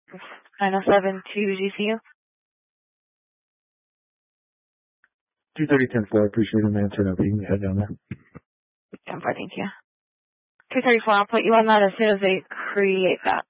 907 to GCU. 230-10-4, I appreciate an answer now. You can head down there. 10-4, thank you. 234, I'll put you on that as soon as they create that.